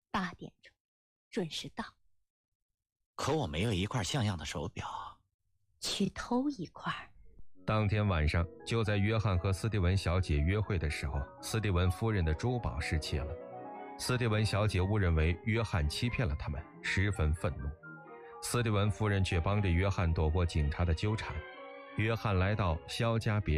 8点钟准时到。 可我没有一块像样的手表。 去偷一块。 当天晚上，就在约翰和斯蒂文小姐约会的时候，斯蒂文夫人的珠宝失窃了。斯蒂文小姐误认为约翰欺骗了他们，十分愤怒。斯蒂文夫人却帮着约翰躲过警察的纠缠。约翰来到肖家别